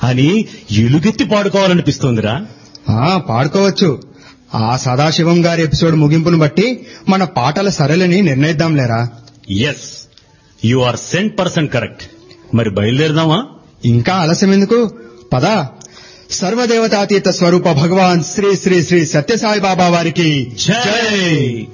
అని ఎలుగెత్తి పాడుకోవాలనిపిస్తోందిరా. పాడుకోవచ్చు. ఆ సదాశివం గారి ఎపిసోడ్ ముగింపును బట్టి మన పాటల సరళిని నిర్ణయిద్దాంలేరా. Yes, you are 100% correct. మరి బయలుదేరదామా? ఇంకా ఆలస్యం ఎందుకు, పద. సర్వదేవతాతీత స్వరూప భగవాన్ శ్రీ శ్రీ శ్రీ సత్యసాయి బాబా వారికి జై.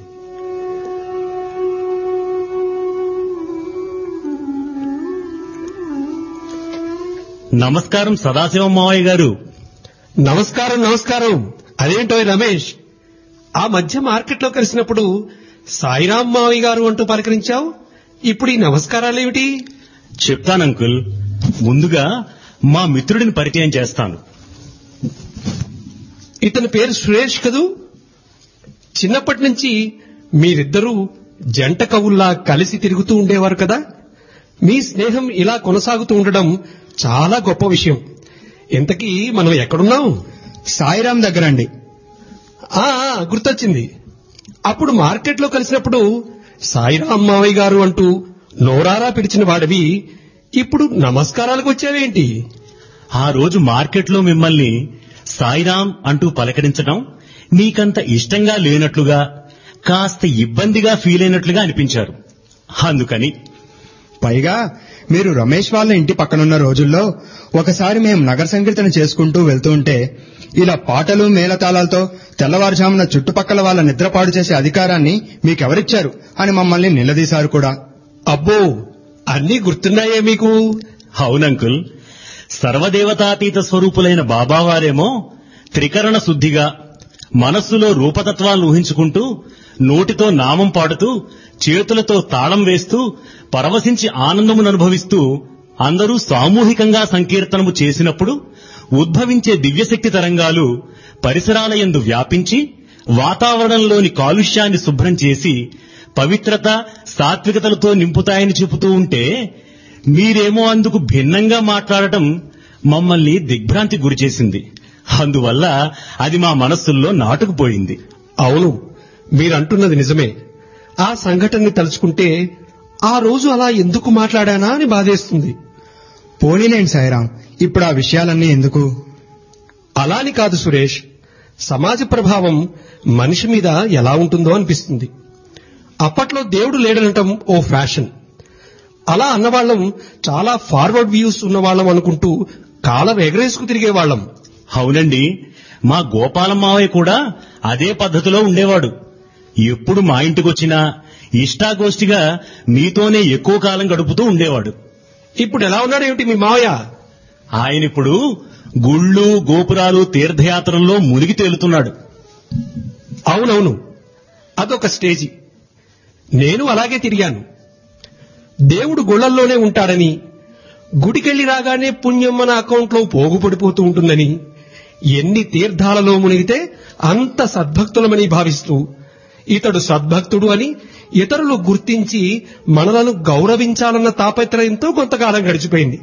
నమస్కారం సదాశివం మావయ్య గారు. నమస్కారం నమస్కారం. అదేంటో రమేష్, ఆ మధ్య మార్కెట్లో కలిసినప్పుడు సాయిరాం మావయ్య గారు అంటూ పలకరించావు, ఇప్పుడు ఈ నమస్కారాలేమిటి? చెప్తానంకుల్. ముందుగా మా మిత్రుడిని పరిచయం చేస్తాను. ఇతని పేరు సురేష్ కదూ. చిన్నప్పటి నుంచి మీరిద్దరూ జంట కవుల్లా కలిసి తిరుగుతూ ఉండేవారు కదా. మీ స్నేహం ఇలా కొనసాగుతూ ఉండడం చాలా గొప్ప విషయం. ఇంతకీ మనం ఎక్కడున్నాం? సాయిరాం దగ్గరండి. గుర్తొచ్చింది. అప్పుడు మార్కెట్లో కలిసినప్పుడు సాయిరాం మావయ్య గారు అంటూ నోరారా పిలిచిన వాడివి ఇప్పుడు నమస్కారాలకు వచ్చావేంటి? ఆ రోజు మార్కెట్లో మిమ్మల్ని సాయిరాం అంటూ పలకరించడం మీకంత ఇష్టంగా లేనట్లుగా, కాస్త ఇబ్బందిగా ఫీల్ అయినట్లుగా అనిపించారు. అందుకని. పైగా మీరు రమేష్ వాళ్ళ ఇంటి పక్కనున్న రోజుల్లో ఒకసారి మేము నగర సంకీర్తన చేసుకుంటూ వెళ్తూ ఉంటే ఇలా పాటలు మేళతాళాలతో తెల్లవారుజామున చుట్టుపక్కల వాళ్ళ నిద్రపాడు చేసే అధికారాన్ని మీకెవరిచ్చారు అని మమ్మల్ని నిలదీశారు కూడా. అబ్బో, అన్నీ గుర్తున్నాయే మీకు? అవునంకుల్. సర్వదేవతాతీత స్వరూపులైన బాబావారేమో త్రికరణ శుద్ధిగా మనస్సులో రూపతత్వాలను ఊహించుకుంటూ, నోటితో నామం పాడుతూ, చేతులతో తాళం వేస్తూ, పరవశించి ఆనందమును అనుభవిస్తూ అందరూ సామూహికంగా సంకీర్తనము చేసినప్పుడు ఉద్భవించే దివ్యశక్తి తరంగాలు పరిసరాల యందు వ్యాపించి వాతావరణంలోని కాలుష్యాన్ని శుభ్రం చేసి పవిత్రత, సాత్వికతలతో నింపుతాయని చెబుతూ ఉంటే మీరేమో అందుకు భిన్నంగా మాట్లాడటం మమ్మల్ని దిగ్భ్రాంతి గురిచేసింది. అందువల్ల అది మా మనస్సుల్లో నాటుకుపోయింది. అవును, మీరంటున్నది నిజమే. ఆ సంఘటనని తలుచుకుంటే ఆ రోజు అలా ఎందుకు మాట్లాడానా అని బాధేస్తుంది. పోనీలేండి సాయిరాం, ఇప్పుడు ఆ విషయాలన్నీ ఎందుకు? అలాని కాదు సురేష్, సమాజ ప్రభావం మనిషి మీద ఎలా ఉంటుందో అనిపిస్తుంది. అప్పట్లో దేవుడు లేడనటం ఓ ఫ్యాషన్. అలా అన్నవాళ్లం చాలా ఫార్వర్డ్ వ్యూస్ ఉన్నవాళ్లం అనుకుంటూ కాలం ఎగరేసుకు తిరిగేవాళ్లం. అవునండి, మా గోపాలం మావయ్య కూడా అదే పద్ధతిలో ఉండేవాడు. ఎప్పుడు మా ఇంటికొచ్చినా ఇష్టాగోష్ఠిగా మీతోనే ఎక్కువ కాలం గడుపుతూ ఉండేవాడు. ఇప్పుడు ఎలా ఉన్నాడేమిటి మీ మావయ్య? ఆయనిప్పుడు గుళ్ళు, గోపురాలు, తీర్థయాత్రల్లో మునిగి తేలుతున్నాడు. అవునవును, అదొక స్టేజి. నేను అలాగే తిరిగాను. దేవుడు గుళ్లల్లోనే ఉంటాడని, గుడికెళ్లి రాగానే పుణ్యం మన అకౌంట్లో పోగుపడిపోతూ ఉంటుందని, ఎన్ని తీర్థాలలో మునిగితే అంత సద్భక్తులమని భావిస్తూ, ఇతడు సద్భక్తుడు అని ఇతరులు గుర్తించి మనలను గౌరవించాలన్న తాపత్రయంతో కొంతకాలం గడిచిపోయింది.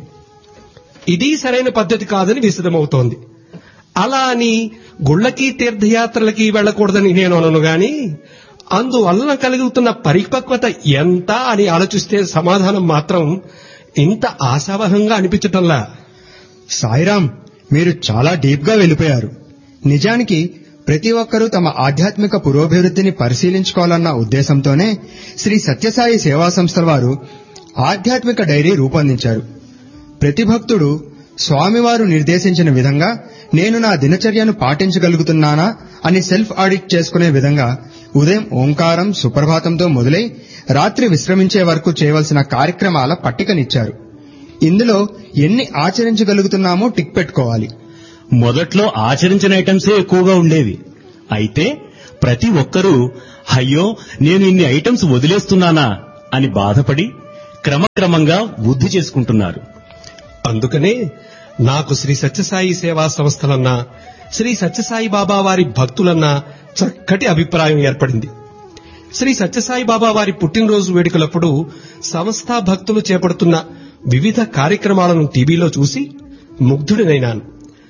ఇది సరైన పద్ధతి కాదని విశదమవుతోంది. అలా అని గుళ్లకి తీర్థయాత్రలకి వెళ్లకూడదని నేను అనను గాని, అందువలన కలుగుతున్న పరిపక్వత ఎంత అని ఆలోచిస్తే సమాధానం మాత్రం ఇంత ఆశావహంగా అనిపించటంలా. సాయిరాం, మీరు చాలా డీప్ గా వెళ్ళిపోయారు. నిజానికి ప్రతి ఒక్కరూ తమ ఆధ్యాత్మిక పురోభివృద్ధిని పరిశీలించుకోవాలన్న ఉద్దేశంతోనే శ్రీ సత్యసాయి సేవా సంస్థల వారు ఆధ్యాత్మిక డైరీ రూపొందించారు. ప్రతి భక్తుడు స్వామివారు నిర్దేశించిన విధంగా నేను నా దినచర్యను పాటించగలుగుతున్నానా అని సెల్ఫ్ ఆడిట్ చేసుకునే విధంగా ఉదయం ఓంకారం, సుప్రభాతంతో మొదలై రాత్రి విశ్రమించే వరకు చేయవలసిన కార్యక్రమాల పట్టికనిచ్చారు. ఇందులో ఎన్ని ఆచరించగలుగుతున్నామో టిక్ పెట్టుకోవాలి. మొదట్లో ఆచరించిన ఐటమ్సే ఎక్కువగా ఉండేవి. అయితే ప్రతి ఒక్కరూ అయ్యో నేను ఇన్ని ఐటమ్స్ వదిలేస్తున్నానా అని బాధపడి క్రమక్రమంగా వృద్ధి చేసుకుంటున్నారు. అందుకనే నాకు శ్రీ సత్యసాయి సేవా సంస్థలన్నా, శ్రీ సత్యసాయి బాబా వారి భక్తులన్నా చక్కటి అభిప్రాయం ఏర్పడింది. శ్రీ సత్యసాయి బాబా వారి పుట్టినరోజు వేడుకలప్పుడు సంస్థా భక్తులు చేపడుతున్న వివిధ కార్యక్రమాలను టీవీలో చూసి ముగ్ధుడినైనాను.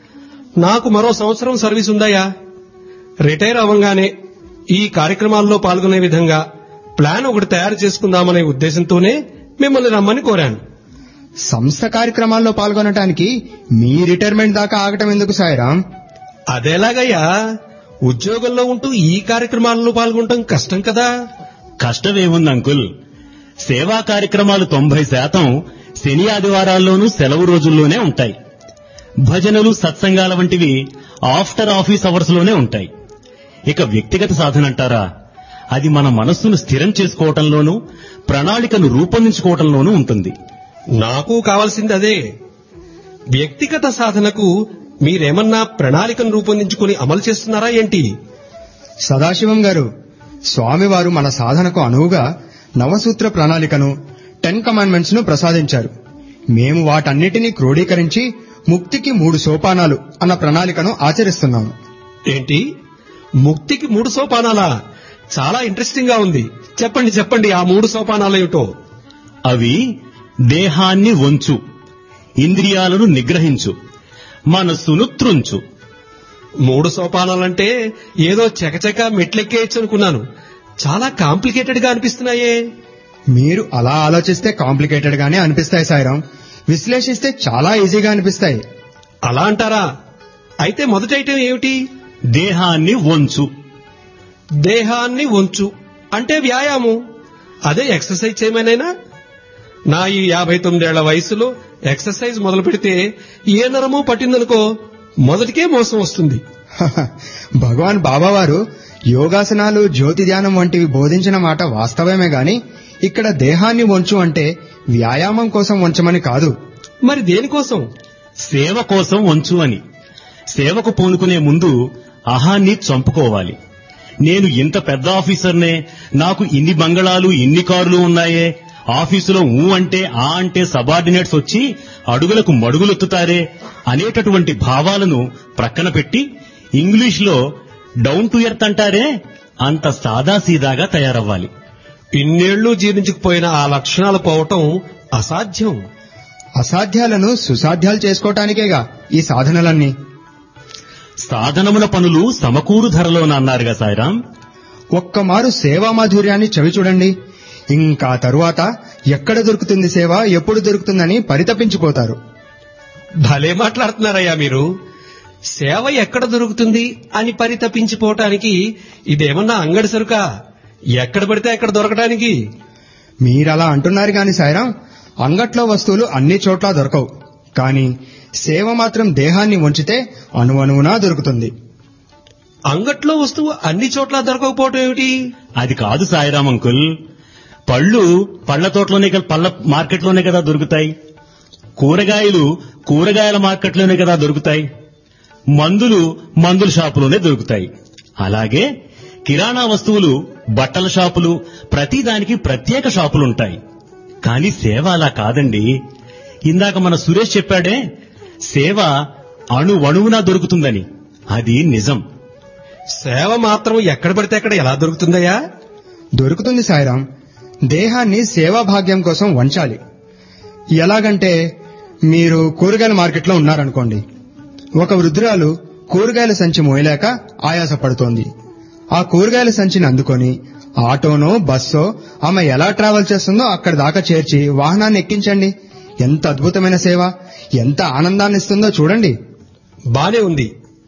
నాకు మరో సంవత్సరం సర్వీస్ ఉందయ్యా, రిటైర్ అవ్వంగానే ఈ కార్యక్రమాల్లో పాల్గొనే విధంగా ప్లాన్ ఒకటి తయారు చేసుకుందామనే ఉద్దేశంతోనే మిమ్మల్ని రమ్మని కోరాను. సంస్థ కార్యక్రమాల్లో పాల్గొనటానికి మీ రిటైర్మెంట్ దాకా ఆగటం ఎందుకు సాయిరాం? అదేలాగయ్యా, ఉద్యోగంలో ఉంటూ ఈ కార్యక్రమాల్లో పాల్గొనటం కష్టం కదా. కష్టమేముంది అంకుల్, సేవా కార్యక్రమాలు 90% శని ఆదివారాల్లోనూ సెలవు రోజుల్లోనే ఉంటాయి. భజనలు సత్సంగాల వంటివి ఆఫ్టర్ ఆఫీస్ అవర్స్ లోనే ఉంటాయి. ఇక వ్యక్తిగత సాధన అంటారా, అది మన మనస్సును స్థిరం చేసుకోవటంలోనూ ప్రణాళికను రూపొందించుకోవటంలోనూ ఉంటుంది. నాకు కావాల్సింది అదే. వ్యక్తిగత సాధనకు మీరేమన్నా ప్రణాళికను రూపొందించుకుని అమలు చేస్తున్నారా ఏంటి? సదాశివం గారు, స్వామివారు మన సాధనకు అనువుగా నవసూత్ర ప్రణాళికను 10 కమాండ్మెంట్స్ ను ప్రసాదించారు. మేము వాటన్నిటినీ క్రోడీకరించి ముక్తికి 3 సోపానాలు అన్న ప్రణాళికను ఆచరిస్తున్నాము. ఏంటి, ముక్తికి 3 సోపానాలా? చాలా ఇంట్రెస్టింగ్ గా ఉంది. చెప్పండి చెప్పండి, ఆ 3 సోపానాలేమిటో. అవి దేహాన్ని వంచు, ఇంద్రియాలను నిగ్రహించు, మనస్సును త్రుంచు. 3 సోపానాలంటే ఏదో చకచక మెట్లెక్కేయచ్చు అనుకున్నాను. చాలా కాంప్లికేటెడ్ గా అనిపిస్తున్నాయే. మీరు అలా ఆలోచిస్తే కాంప్లికేటెడ్ గానే అనిపిస్తాయి సాయిరాం, విశ్లేషిస్తే చాలా ఈజీగా అనిపిస్తాయి. అలా అంటారా? అయితే మొదటి ఐటెం ఏమిటి? దేహాన్ని వంచు. దేహాన్ని వంచు అంటే వ్యాయామం. అదే ఎక్సర్సైజ్ చేయమనేనా? నా ఈ 59 వయసులో ఎక్సర్సైజ్ మొదలు పెడితే ఏ నరమో పట్టిందనుకో, మొదటికే మోసం వస్తుంది. భగవాన్ బాబావారు యోగాసనాలు, జ్యోతి ధ్యానం వంటివి బోధించిన మాట వాస్తవమే గాని ఇక్కడ దేహాన్ని వంచు అంటే వ్యాయామం కోసం వంచమని కాదు. మరి దేనికోసం? సేవ కోసం వంచు అని. సేవకు పూనుకునే ముందు అహాన్ని చంపుకోవాలి. నేను ఇంత పెద్ద ఆఫీసర్నే, నాకు ఇన్ని బంగళాలు, ఇన్ని కార్లు ఉన్నాయే, ఆఫీసులో అంటే ఆ అంటే సబార్డినేట్స్ వచ్చి అడుగులకు మడుగులెత్తుతారే అనేటటువంటి భావాలను ప్రక్కన పెట్టి ఇంగ్లీష్లో డౌన్ టు ఎర్త్ అంటారే, అంత సాదాసీదాగా తయారవ్వాలి. ఇన్నేళ్లు జీర్ణించుకుపోయిన ఆ లక్షణాలు పోవటం అసాధ్యం. అసాధ్యాలను సుసాధ్యాలు చేసుకోవటానికేగా ఈ సాధనలన్నీ. సాధనముల పనులు సమకూరు ధరలోన అన్నారుగా సాయిరాం. ఒక్కమారు సేవా మాధుర్యాన్ని చవి చూడండి. ఇంకా తరువాత ఎక్కడ దొరుకుతుంది సేవ, ఎప్పుడు దొరుకుతుందని పరితపించిపోతారు. భలే మాట్లాడుతున్నారయ్యా మీరు. సేవ ఎక్కడ దొరుకుతుంది అని పరితపించిపోవటానికి ఇదేమన్నా అంగడి సరుకా? ఎక్కడ పడితే ఎక్కడ దొరకటానికి? మీరలా అంటున్నారు గాని సాయిరాం, అంగట్లో వస్తువులు అన్ని చోట్ల దొరకవు. కానీ సేవ మాత్రం దేహాన్ని వంచితే అణువణువునా దొరుకుతుంది. అంగట్లో వస్తువు అన్ని చోట్ల దొరకకపోవటం ఏమిటి? అది కాదు సాయిరాం అంకుల్. పళ్ళు పళ్ల తోటలోనే కదా, పళ్ల మార్కెట్లోనే కదా దొరుకుతాయి. కూరగాయలు కూరగాయల మార్కెట్లోనే కదా దొరుకుతాయి. మందులు మందుల షాపులోనే దొరుకుతాయి. అలాగే కిరాణా వస్తువులు బట్టల షాపులు, ప్రతిదానికి ప్రత్యేక షాపులుంటాయి. కానీ సేవ అలా కాదండి. ఇందాక మన సురేష్ చెప్పాడే, సేవ అణువణువునా దొరుకుతుందని. అది నిజం. సేవ మాత్రం ఎక్కడ పడితే అక్కడ ఎలా దొరుకుతుందయ్యా? దొరుకుతుంది సాయిరాం. దేహాన్ని సేవా భాగ్యం కోసం వంచాలి. ఎలాగంటే, మీరు కూరగాయల మార్కెట్లో ఉన్నారనుకోండి. ఒక వృద్ధురాలు కూరగాయల సంచి మోయలేక ఆయాసపడుతోంది. ఆ కూరగాయల సంచిని అందుకొని ఆటోనో బస్సో ఆమె ఎలా ట్రావెల్ చేస్తుందో అక్కడి దాకా చేర్చి వాహనాన్ని ఎక్కించండి. ఎంత అద్భుతమైన సేవ, ఎంత ఆనందాన్ని ఇస్తుందో చూడండి. బానే ఉంది.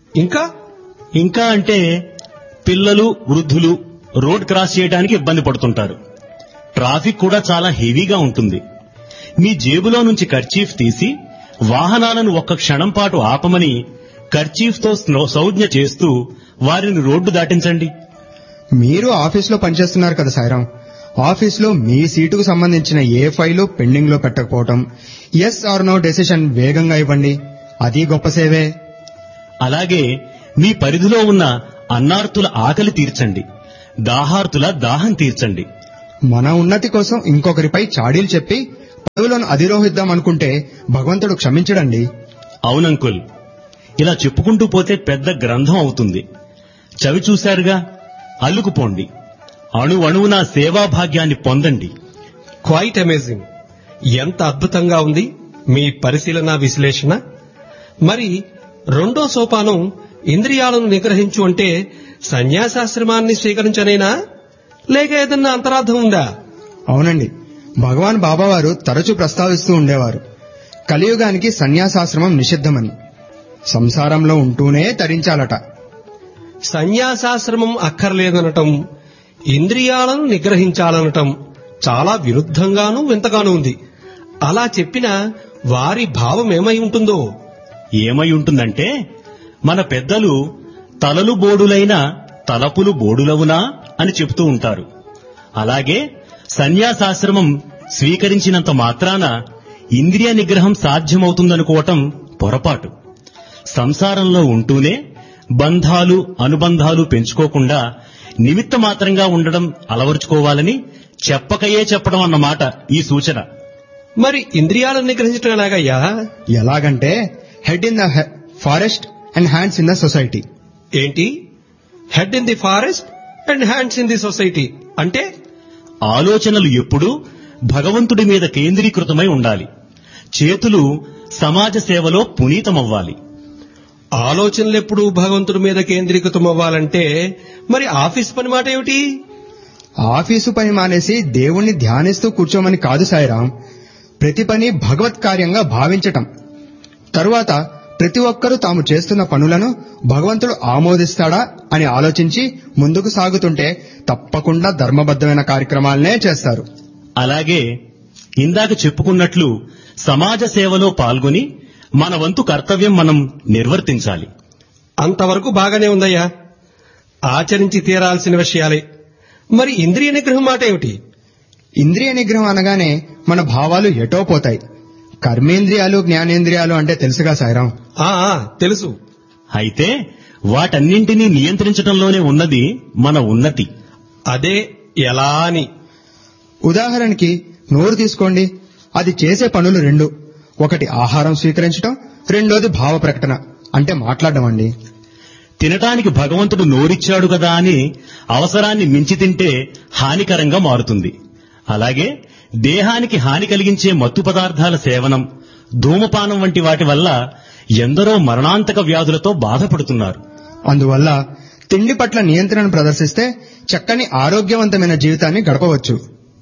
ఇంకా అంటే పిల్లలు, వృద్ధులు రోడ్ క్రాస్ చేయడానికి ఇబ్బంది పడుతుంటారు. ట్రాఫిక్ కూడా చాలా హెవీగా ఉంటుంది. మీ జేబులో నుంచి కర్చీఫ్ తీసి వాహనాలను ఒక్క క్షణం పాటు ఆపమని కర్చీఫ్తో సౌజ్ఞ చేస్తూ వారిని రోడ్డు దాటించండి. మీరు ఆఫీసులో పనిచేస్తున్నారు కదా సాయిరాం, ఆఫీసులో మీ సీటుకు సంబంధించిన ఏ ఫైలు పెండింగ్ లో పెట్టకపోవటం, ఎస్ ఆర్ నో డెసిషన్ వేగంగా ఇవ్వండి. అది గొప్ప సేవే. అలాగే మీ పరిధిలో ఉన్న అన్నార్తుల ఆకలి తీర్చండి, దాహార్తుల దాహం తీర్చండి. మన ఉన్నతి కోసం ఇంకొకరిపై చాడీలు చెప్పి పదవులను అధిరోహిద్దామనుకుంటే భగవంతుడు క్షమించడండి. అవునంకుల్, ఇలా చెప్పుకుంటూ పోతే పెద్ద గ్రంథం అవుతుంది. చవి చూశారుగా, అల్లుకుపోండి. అణువణువున సేవాభాగ్యాన్ని పొందండి. Quite amazing. ఎంత అద్భుతంగా ఉంది మీ పరిశీలన, విశ్లేషణ. మరి రెండో సోపానం ఇంద్రియాలను నిగ్రహించు అంటే సన్యాసాశ్రమాన్ని స్వీకరించనేనా, లేక ఏదన్నా అంతరార్థం ఉందా? అవునండి, భగవాన్ బాబావారు తరచూ ప్రస్తావిస్తూ ఉండేవారు. కలియుగానికి సన్యాసాశ్రమం నిషిద్ధమని, సంసారంలో ఉంటూనే తరించాలట. సన్యాసాశ్రమం అక్కర్లేదనటం, ఇంద్రియాలను నిగ్రహించాలనటం చాలా విరుద్ధంగానూ వింతగానూ ఉంది. అలా చెప్పిన వారి భావం ఏమై ఉంటుందో? ఏమై ఉంటుందంటే, మన పెద్దలు తలలు బోడులైన తలపులు బోడులవునా అని చెబుతూ ఉంటారు. అలాగే సన్యాసాశ్రమం స్వీకరించినంత మాత్రాన ఇంద్రియ నిగ్రహం సాధ్యమవుతుందనుకోవటం పొరపాటు. సంసారంలో ఉంటూనే బంధాలు అనుబంధాలు పెంచుకోకుండా నిమిత్త మాత్రంగా ఉండడం అలవరుచుకోవాలని చెప్పకయే చెప్పడం అన్నమాట ఈ సూచన. మరి ఇంద్రియాలను నిగ్రహించడం ఎలాగయ్యా? ఎలాగంటే head in the forest and hands in the society. ఏంటి? Head in the forest and hands in the society అంటే? ఆలోచనలు ఎప్పుడూ భగవంతుడి మీద కేంద్రీకృతమై ఉండాలి. చేతులు సమాజ సేవలో పునీతమవ్వాలి. ఆలోచనలెప్పుడు భగవంతుడి మీద కేంద్రీకృతం అవ్వాలంటే మరి ఆఫీస్ పని మాట ఏమిటి? ఆఫీసు పని మానేసి దేవుణ్ణి ధ్యానిస్తూ కూర్చోమని కాదు సాయిరాం. ప్రతి పని భగవత్ కార్యంగా భావించటం. తరువాత ప్రతి ఒక్కరూ తాము చేస్తున్న పనులను భగవంతుడు ఆమోదిస్తాడా అని ఆలోచించి ముందుకు సాగుతుంటే తప్పకుండా ధర్మబద్ధమైన కార్యక్రమాలనే చేస్తారు. అలాగే ఇందాక చెప్పుకున్నట్లు సమాజ సేవలో పాల్గొని మన వంతు కర్తవ్యం మనం నిర్వర్తించాలి. అంతవరకు బాగానే ఉందయ్యా, ఆచరించి తీరాల్సిన విషయాలే. మరి ఇంద్రియ నిగ్రహం మాట ఏమిటి? ఇంద్రియ నిగ్రహం అనగానే మన భావాలు ఎటో పోతాయి. కర్మేంద్రియాలు జ్ఞానేంద్రియాలు అంటే తెలుసుగా సాయిరాం? తెలుసు. అయితే వాటన్నింటినీ నియంత్రించడంలోనే ఉన్నది మన ఉన్నతి. అదే ఎలా అని? ఉదాహరణకి నోరు తీసుకోండి. అది చేసే పనులు రెండు. ఒకటి ఆహారం స్వీకరించడం, రెండోది భావ ప్రకటన అంటే మాట్లాడడం అండి. తినటానికి భగవంతుడు నోరిచ్చాడు కదా అని అవసరాన్ని మించి తింటే హానికరంగా మారుతుంది. అలాగే దేహానికి హాని కలిగించే మత్తు పదార్థాల సేవనం, ధూమపానం వంటి వాటి వల్ల ఎందరో మరణాంతక వ్యాధులతో బాధపడుతున్నారు. అందువల్ల తిండి పట్ల నియంత్రణ ప్రదర్శిస్తే చక్కని ఆరోగ్యవంతమైన జీవితాన్ని గడపవచ్చు.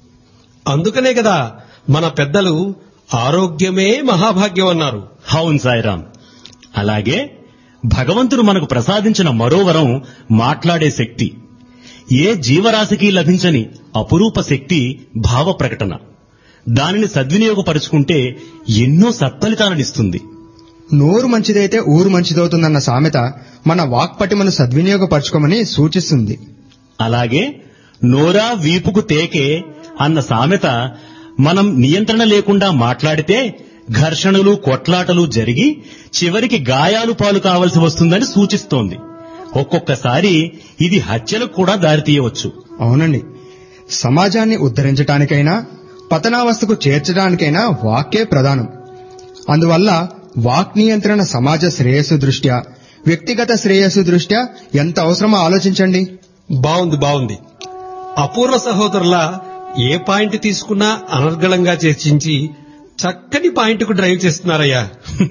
అందుకనే కదా మన పెద్దలు ఆరోగ్యమే మహాభాగ్యం అన్నారు. అవును సాయిరాం. అలాగే భగవంతుడు మనకు ప్రసాదించిన మరో వరం మాట్లాడే శక్తి. ఏ జీవరాశికి లభించని అపురూప శక్తి భావ ప్రకటన. దానిని సద్వినియోగపరుచుకుంటే ఎన్నో సత్ఫలితాలనిస్తుంది. నోరు మంచిదైతే ఊరు మంచిదవుతుందన్న సామెత మన వాక్పటిమను సద్వినియోగపరచుకోమని సూచిస్తుంది. అలాగే నోరా వీపుకు తేకే అన్న సామెత మనం నియంత్రణ లేకుండా మాట్లాడితే ఘర్షణలు కొట్లాటలు జరిగి చివరికి గాయాలు పాలు కావలసి వస్తుందని సూచిస్తోంది. ఒక్కొక్కసారి ఇది హత్యలకు కూడా దారితీయవచ్చు. అవునండి. సమాజాన్ని ఉద్ధరించడానికైనా పతనావస్థకు చేర్చడానికైనా వాక్కే ప్రధానం. అందువల్ల వాక్ నియంత్రణ సమాజ శ్రేయస్సు దృష్ట్యా, వ్యక్తిగత శ్రేయస్సు దృష్ట్యా ఎంత అవసరమో ఆలోచించండి. బాగుంది. అపూర్వ సహోదరులా ఏ పాయింట్ తీసుకున్నా అనర్గళంగా చర్చించి చక్కని పాయింట్కు డ్రైవ్ చేస్తున్నారయ్యా.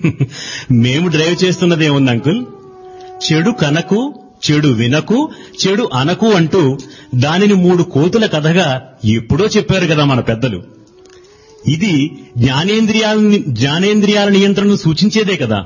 మేము డ్రైవ్ చేస్తున్నదేముంది అంకుల్? చెడు కనకు, చెడు వినకు, చెడు అనకు అంటూ దానిని 3 కోతుల కథగా ఎప్పుడో చెప్పారు కదా మన పెద్దలు. ఇది జ్ఞానేంద్రియాల నియంత్రణను సూచించేదే కదా.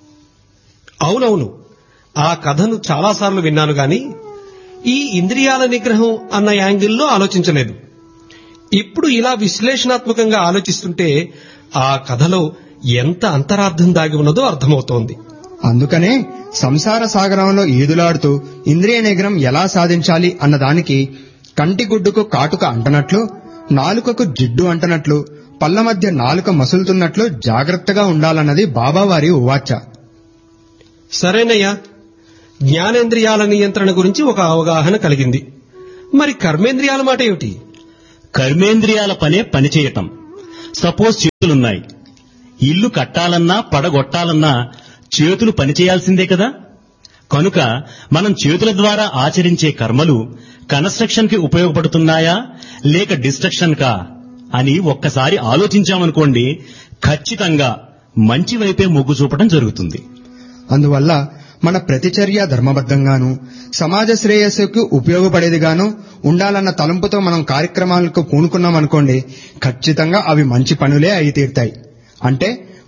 అవునవును, ఆ కథను చాలాసార్లు విన్నాను గాని ఈ ఇంద్రియాల నిగ్రహం అన్న యాంగిల్లో ఆలోచించలేదు. ఇప్పుడు ఇలా విశ్లేషణాత్మకంగా ఆలోచిస్తుంటే ఆ కథలో ఎంత అంతరార్థం దాగి ఉన్నదో అర్థమవుతోంది. అందుకనే సంసార సాగరంలో ఈదులాడుతూ ఇంద్రియ నిగ్రహం ఎలా సాధించాలి అన్నదానికి కంటిగుడ్డుకు కాటుక అంటనట్లు, నాలుకకు జిడ్డు అంటనట్లు, పళ్ల మధ్య నాలుక మసులుతున్నట్లు జాగ్రత్తగా ఉండాలన్నది బాబావారి ఉవాచ. సరేనయ్యా, జ్ఞానేంద్రియాల నియంత్రణ గురించి ఒక అవగాహన కలిగింది. మరి కర్మేంద్రియాల మాట ఏమిటి? కర్మేంద్రియాల పనే పనిచేయటం. సపోజ్ చేతులున్నాయి. ఇల్లు కట్టాలన్నా పడగొట్టాలన్నా చేతులు పనిచేయాల్సిందే కదా. కనుక మనం చేతుల ద్వారా ఆచరించే కర్మలు కన్స్ట్రక్షన్ కి ఉపయోగపడుతున్నాయా లేక డిస్ట్రక్షన్ కా అని ఒక్కసారి ఆలోచించామనుకోండి, ఖచ్చితంగా మంచి వైపే మొగ్గు చూపడం జరుగుతుంది. అందువల్ల మన ప్రతిచర్య ధర్మబద్ధంగాను సమాజ శ్రేయస్సుకు ఉపయోగపడేదిగాను ఉండాలన్న తలంపుతో మనం కార్యక్రమాలకు పూనుకున్నామనుకోండి, ఖచ్చితంగా అవి మంచి పనులే అయి తీరుతాయి. అంటే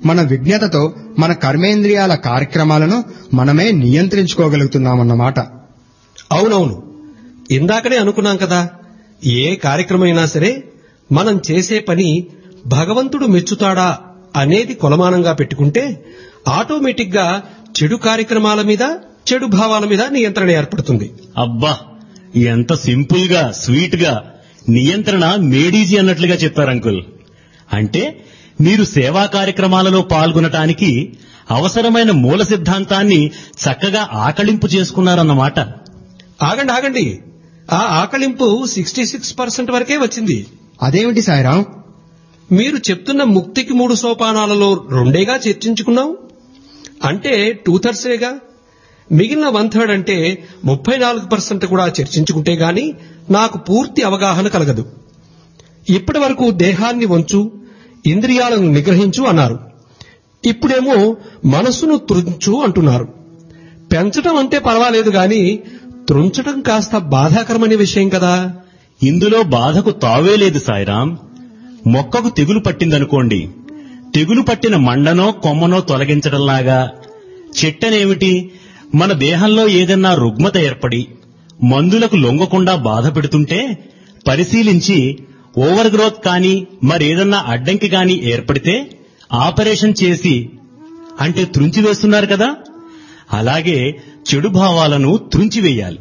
మన విజ్ఞతతో మన కర్మేంద్రియాల కార్యక్రమాలను మనమే నియంత్రించుకోగలుగుతున్నామన్నమాట. అవునవును, ఇందాకనే అనుకున్నాం కదా, ఏ కార్యక్రమైనా సరే మనం చేసే పని భగవంతుడు మెచ్చుతాడా అనేది కొలమానంగా పెట్టుకుంటే ఆటోమేటిక్ గా చెడు కార్యక్రమాల మీద, చెడు భావాల మీద నియంత్రణ ఏర్పడుతుంది. అబ్బా, ఎంత సింపుల్ గా స్వీట్ గా నియంత్రణ మేడీజీ అన్నట్లుగా చెప్పారు అంకుల్. అంటే మీరు సేవా కార్యక్రమాలలో పాల్గొనటానికి అవసరమైన మూల సిద్ధాంతాన్ని చక్కగా ఆకళింపు చేసుకున్నారన్నమాట. ఆగండి, ఆ ఆకళింపు 66% వరకే వచ్చింది. అదేమిటి సాయిరాం? మీరు చెప్తున్న ముక్తికి 3 సోపానాలలో 2గా చర్చించుకున్నాం. అంటే 2/3 మిగిలిన 1/3 అంటే 34% కూడా చర్చించుకుంటే గాని నాకు పూర్తి అవగాహన కలగదు. ఇప్పటి వరకు దేహాన్ని వంచు, ఇంద్రియాలను నిగ్రహించు అన్నారు. ఇప్పుడేమో మనస్సును త్రుంచు అంటున్నారు. పెంచటం అంటే పర్వాలేదు గాని త్రుంచటం కాస్త బాధాకరమైన విషయం కదా. ఇందులో బాధకు తావే లేదు సాయిరాం. మొక్కకు తెగులు పట్టిందనుకోండి, తెగులు పట్టిన మండనో కొమ్మనో తొలగించడంలాగా చెట్టనేమిటి, మన దేహంలో ఏదన్నా రుగ్మత ఏర్పడి మందులకు లొంగకుండా బాధ పెడుతుంటే పరిశీలించి ఓవర్ గ్రోత్ కానీ మరేదన్నా అడ్డంకి కానీ ఏర్పడితే ఆపరేషన్ చేసి అంటే త్రుంచివేస్తున్నారు కదా, అలాగే చెడు భావాలను త్రుంచివేయాలి.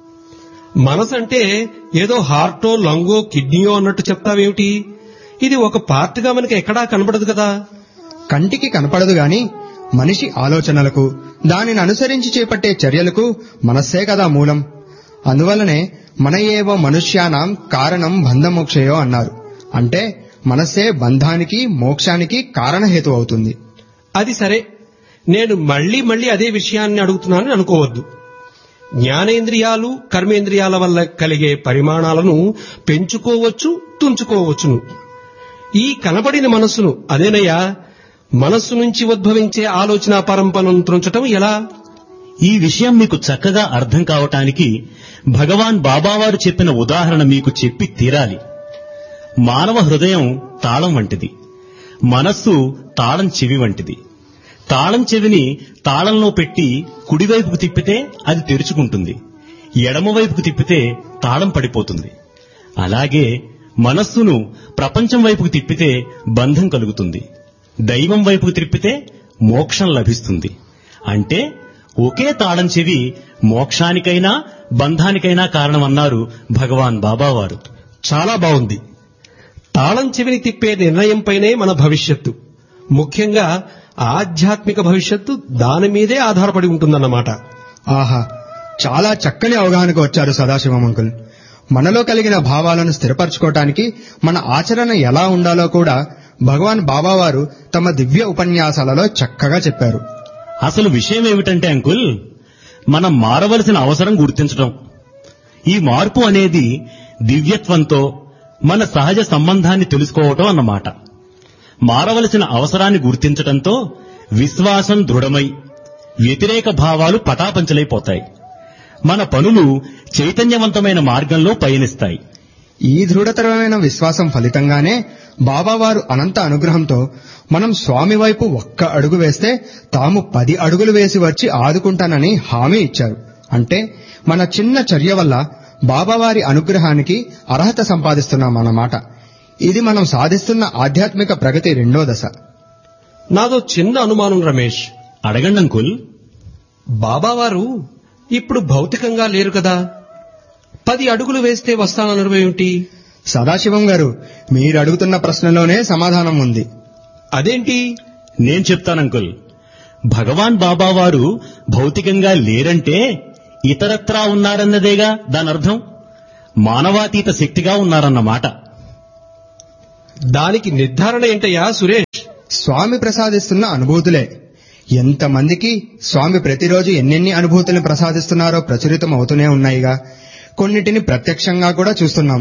మనసంటే ఏదో హార్టో, లంగో, కిడ్నీయో అన్నట్టు చెప్తావేమిటి? ఇది ఒక పార్ట్గా మనకి ఎక్కడా కనబడదు కదా. కంటికి కనపడదు గాని మనిషి ఆలోచనలకు, దానిని అనుసరించి చేపట్టే చర్యలకు మనస్సే కదా మూలం. అందువల్లనే మన ఏవ మనుష్యానాం కారణం బంధమోక్షయో అన్నారు. అంటే మనస్సే బంధానికి, మోక్షానికి కారణహేతు అవుతుంది. అది సరే, నేను మళ్లీ అదే విషయాన్ని అడుగుతున్నానని అనుకోవద్దు. జ్ఞానేంద్రియాలు, కర్మేంద్రియాల వల్ల కలిగే పరిమాణాలను పెంచుకోవచ్చు, తుంచుకోవచ్చును. ఈ కనబడిన మనస్సును, అదేనయ్యా మనస్సు నుంచి ఉద్భవించే ఆలోచన పరంపరను త్రుంచటం ఎలా? ఈ విషయం మీకు చక్కగా అర్థం కావటానికి భగవాన్ బాబావారు చెప్పిన ఉదాహరణ మీకు చెప్పి తీరాలి. మానవ హృదయం తాళం వంటిది, మనస్సు తాళం చెవి వంటిది. తాళం చెవిని తాళంలో పెట్టి కుడివైపుకు తిప్పితే అది తెరుచుకుంటుంది, ఎడమవైపుకు తిప్పితే తాళం పడిపోతుంది. అలాగే మనస్సును ప్రపంచం వైపుకు తిప్పితే బంధం కలుగుతుంది, దైవం వైపుకు తిప్పితే మోక్షం లభిస్తుంది. అంటే ఒకే తాళం చెవి మోక్షానికైనా బంధానికైనా కారణమన్నారు భగవాన్ బాబావారు. చాలా బాగుంది. తాళం చెవిని తిప్పే నిర్ణయంపైనే మన భవిష్యత్తు, ముఖ్యంగా ఆధ్యాత్మిక భవిష్యత్తు దాని మీదే ఆధారపడి ఉంటుందన్నమాట. ఆహా, చాలా చక్కని అవగాహనకు వచ్చారు సదాశివం అంకుల్. మనలో కలిగిన భావాలను స్థిరపరచుకోవటానికి మన ఆచరణ ఎలా ఉండాలో కూడా భగవాన్ బాబావారు తమ దివ్య ఉపన్యాసాలలో చక్కగా చెప్పారు. అసలు విషయం ఏమిటంటే అంకుల్, మనం మారవలసిన అవసరం గుర్తించడం. ఈ మార్పు అనేది దివ్యత్వంతో మన సహజ సంబంధాన్ని తెలుసుకోవటం అన్నమాట. మారవలసిన అవసరాన్ని గుర్తించటంతో విశ్వాసం దృఢమై వ్యతిరేక భావాలు పటాపంచలైపోతాయి. మన పనులు చైతన్యవంతమైన మార్గంలో పయనిస్తాయి. ఈ దృఢతరమైన విశ్వాసం ఫలితంగానే బాబావారు అనంత అనుగ్రహంతో మనం స్వామి వైపు ఒక్క అడుగు వేస్తే తాము 10 అడుగులు వేసి వచ్చి ఆదుకుంటానని హామీ ఇచ్చారు. అంటే మన చిన్న చర్య వల్ల బాబావారి అనుగ్రహానికి అర్హత సంపాదిస్తున్నామన్నమాట. ఇది మనం సాధిస్తున్న ఆధ్యాత్మిక ప్రగతి 2వ దశ. నాదో చిన్న అనుమానం రమేష్. అడగండి అంకుల్. బాబావారు ఇప్పుడు భౌతికంగా లేరు కదా, 10 అడుగులు వేస్తే వస్తాననడం ఏమిటి? సదాశివం గారు, మీరు అడుగుతున్న ప్రశ్నలోనే సమాధానం ఉంది. అదేంటి? నేను చెప్తాను అంకుల్. భగవాన్ బాబావారు భౌతికంగా లేరంటే ఇతరత్రా ఉన్నారన్నదేగా దానర్థం. మానవాతీత శక్తిగా ఉన్నారన్నమాట. దానికి నిర్ధారణ ఏంటయ్యా సురేష్? స్వామి ప్రసాదిస్తున్న అనుభూతులే. ఎంతమందికి స్వామి ప్రతిరోజు ఎన్నెన్ని అనుభూతులను ప్రసాదిస్తున్నారో ప్రచురితం అవుతూనే ఉన్నాయిగా. కొన్నిటిని ప్రత్యక్షంగా కూడా చూస్తున్నాం.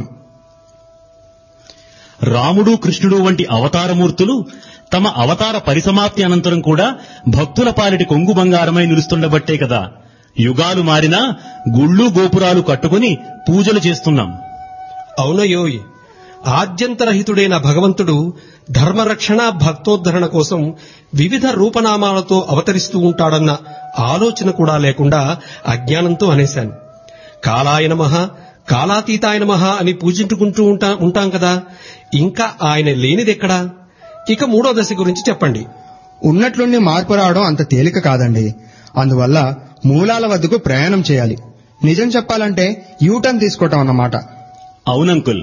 రాముడు, కృష్ణుడు వంటి అవతారమూర్తులు తమ అవతార పరిసమాప్తి అనంతరం కూడా భక్తుల పాలిటి కొంగు బంగారమై నిలుస్తుండబట్టే కదా యుగాలు మారినా గుళ్ళు గోపురాలు కట్టుకుని పూజలు చేస్తున్నాం. అవునయ్యోయ్, ఆద్యంతరహితుడైన భగవంతుడు ధర్మరక్షణ భక్తోద్ధరణ కోసం వివిధ రూపనామాలతో అవతరిస్తూ ఉంటాడన్న ఆలోచన కూడా లేకుండా అజ్ఞానంతో అనేశాను. కాలాయ నమః, కాలాతీతాయ నమః అని పూజించుకుంటూ ఉంటాం కదా, ఇంకా ఆయన లేనిదెక్కడా? ఇక 3వ దశ గురించి చెప్పండి. ఉన్నట్లుండి మార్పు రావడం అంత తేలిక కాదండి. అందువల్ల మూలాల వద్దకు ప్రయాణం చేయాలి. నిజం చెప్పాలంటే యూటర్న్ తీసుకోవటం అన్నమాట. అవునంకుల్,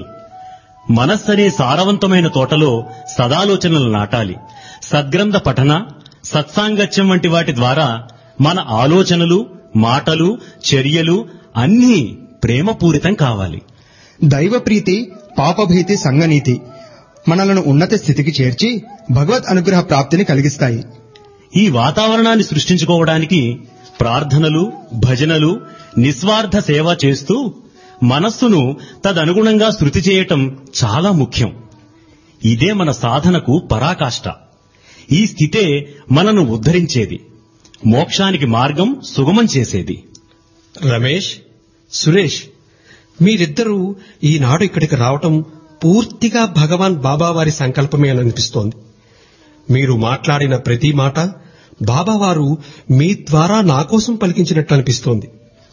మనస్సనే సారవంతమైన తోటలో సదాలోచనలు నాటాలి. సద్గ్రంథ పఠన, సత్సాంగత్యం వంటి వాటి ద్వారా మన ఆలోచనలు, మాటలు, చర్యలు అన్నీ ప్రేమపూరితం కావాలి. దైవప్రీతి, పాపభీతి, సంగనీతి మనలను ఉన్నత స్థితికి చేర్చి భగవద్ అనుగ్రహ ప్రాప్తిని కలిగిస్తాయి. ఈ వాతావరణాన్ని సృష్టించుకోవడానికి ప్రార్థనలు, భజనలు, నిస్వార్థ సేవ చేస్తూ మనస్సును తదనుగుణంగా శృతి చేయటం చాలా ముఖ్యం. ఇదే మన సాధనకు పరాకాష్ట. ఈ స్థితే మనను ఉద్ధరించేది, మోక్షానికి మార్గం సుగమం చేసేది. రమేష్, సురేష్, మీరిద్దరూ ఈనాడు ఇక్కడికి రావటం పూర్తిగా భగవాన్ బాబావారి సంకల్పమే అని అనిపిస్తోంది. మీరు మాట్లాడిన ప్రతి మాట బాబావారు మీ ద్వారా నా కోసం పలికించినట్లు అనిపిస్తోంది.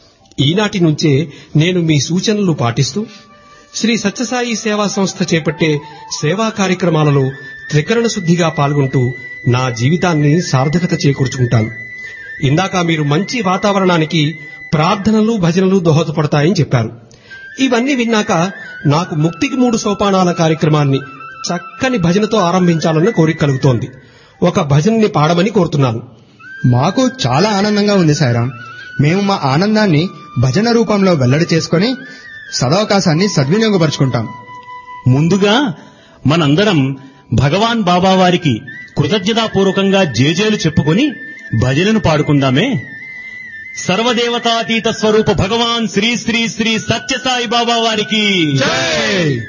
ఈనాటి నుంచే నేను మీ సూచనలు పాటిస్తూ శ్రీ సత్యసాయి సేవా సంస్థ చేపట్టే సేవా కార్యక్రమాలలో త్రికరణ శుద్ధిగా పాల్గొంటూ నా జీవితాన్ని సార్థకత చేకూర్చుకుంటాను. ఇందాక మీరు మంచి వాతావరణానికి ప్రార్థనలు, భజనలు దోహదపడతాయని చెప్పారు. ఇవన్నీ విన్నాక నాకు ముక్తికి 3 సోపానాల కార్యక్రమాన్ని చక్కని భజనతో ఆరంభించాలన్న కోరిక కలుగుతోంది. ఒక భజనని పాడమని కోరుతున్నాను. మాకు చాలా ఆనందంగా ఉంది సాయిరాం. మేము మా ఆనందాన్ని భజన రూపంలో వెల్లడి చేసుకుని సదవకాశాన్ని సద్వినియోగపరుచుకుంటాం. ముందుగా మనందరం భగవాన్ బాబా వారికి కృతజ్ఞతాపూర్వకంగా జేజేలు చెప్పుకొని భజనను పాడుకుందామే. సర్వదేవతాతీత స్వరూప భగవాన్ శ్రీ శ్రీ శ్రీ సత్యసాయి బాబా వారికి జై.